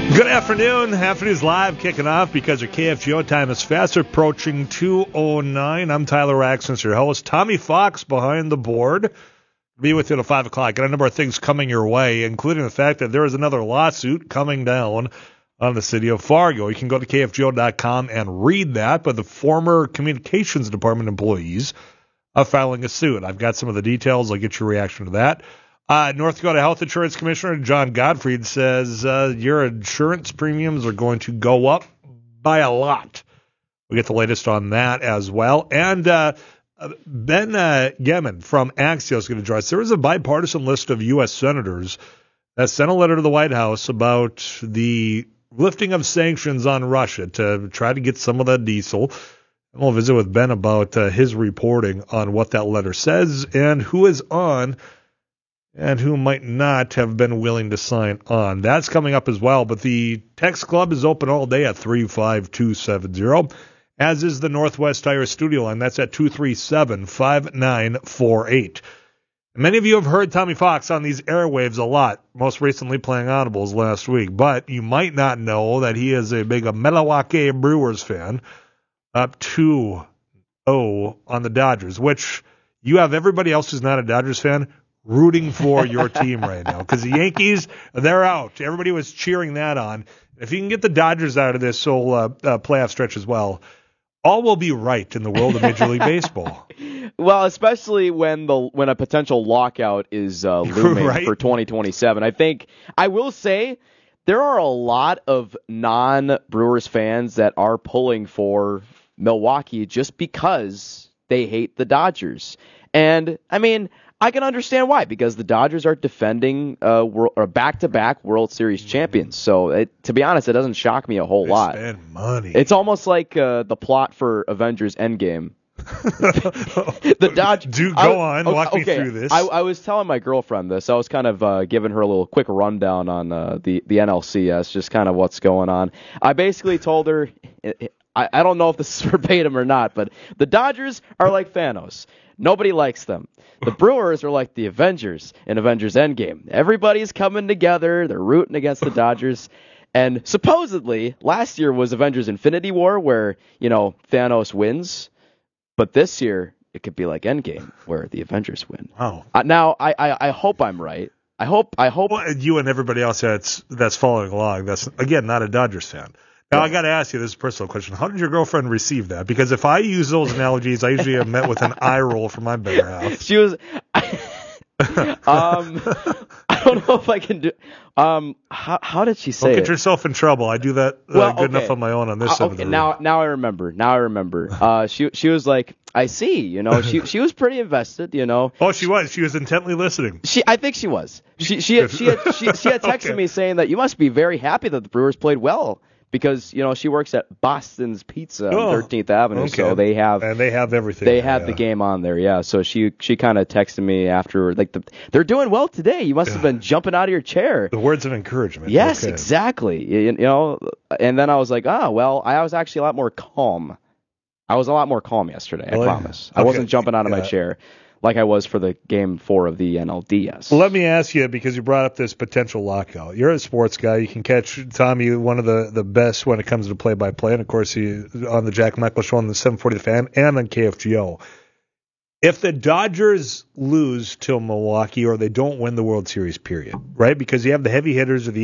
Good afternoon. Afternoon's live kicking off because your KFGO time is fast approaching 2:09. I'm Tyler Raxton, your host. Tommy Fox behind the board. Be with you till 5 o'clock. Got a number of things coming your way, including the fact that there is another lawsuit coming down on the city of Fargo. You can go to KFGO.com and read that, but the former communications department employees are filing a suit. I've got some of the details. I'll get your reaction to that. North Dakota Health Insurance Commissioner John Gottfried says your insurance premiums are going to go up by a lot. We'll get the latest on that as well. And Ben Gemin from Axios is going to join us. There is a bipartisan list of U.S. senators that sent a letter to the White House about the lifting of sanctions on Russia to try to get some of that diesel. And we'll visit with Ben about his reporting on what that letter says and who is on and who might not have been willing to sign on. That's coming up as well. But the text club is open all day at 35270, as is the Northwest Tire studio line. That's at 237-5948. Many of you have heard Tommy Fox on these airwaves a lot, most recently playing audibles last week. But you might not know that he is a big Milwaukee Brewers fan, up 2-0 on the Dodgers, which you have everybody else who's not a Dodgers fan rooting for your team right now, because the Yankees, they're out. Everybody was cheering that on. If you can get the Dodgers out of this whole playoff stretch as well, all will be right in the world of Major League Baseball. Well, especially when a potential lockout is looming right? for 2027. I will say there are a lot of non-Brewers fans that are pulling for Milwaukee just because they hate the Dodgers. And, I mean, I can understand why, because the Dodgers are defending back-to-back World Series champions. So, to be honest, it doesn't shock me a whole lot. Spend money. It's almost like the plot for Avengers Endgame. The Dodgers. Do go on. Walk me through this. I was telling my girlfriend this. I was kind of giving her a little quick rundown on the NLCS, just kind of what's going on. I basically told her, I don't know if this is verbatim or not, but the Dodgers are like Thanos. Nobody likes them. The Brewers are like the Avengers in Avengers Endgame. Everybody's coming together. They're rooting against the Dodgers. And supposedly, last year was Avengers Infinity War, where, Thanos wins. But this year, it could be like Endgame, where the Avengers win. Wow. Now, I hope I'm right. I hope. Well, you and everybody else that's following along, that's, again, not a Dodgers fan. Now, I got to ask you this personal question. How did your girlfriend receive that? Because if I use those analogies, I usually am met with an eye roll from my better half. She was... I don't know if I can do... how did she say Don't it? get yourself in trouble. I do that good enough on my own on this side of the room. Now I remember. She was like, I see, she was pretty invested, Oh, she was. She was intently listening. I think she was. She had texted me saying that you must be very happy that the Brewers played well. Because, she works at Boston's Pizza on 13th Avenue, so they have everything. They have the game on there, yeah. So she kind of texted me after, like, they're doing well today. You must have been jumping out of your chair. The words of encouragement. Yes, exactly. And then I was like, I was actually a lot more calm. I was a lot more calm yesterday, I promise. I wasn't jumping out of my chair like I was for the Game 4 of the NLDS. Let me ask you, because you brought up this potential lockout. You're a sports guy. You can catch Tommy, one of the best when it comes to play-by-play, and, of course, he on the Jack Meckler Show on the 740 The Fan and on KFGO. If the Dodgers lose to Milwaukee or they don't win the World Series, period, right, because you have the heavy hitters of the